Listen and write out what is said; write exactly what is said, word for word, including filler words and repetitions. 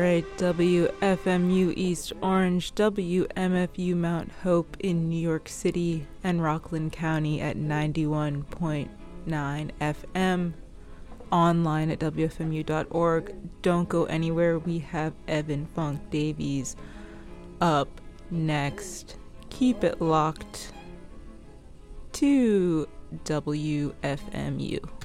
Right, W F M U East Orange, W M F U Mount Hope in New York City, and Rockland County at ninety-one point nine F M. Online at W F M U dot org. Don't go anywhere. We have Evan Funk Davies up next. Keep it locked to W F M U.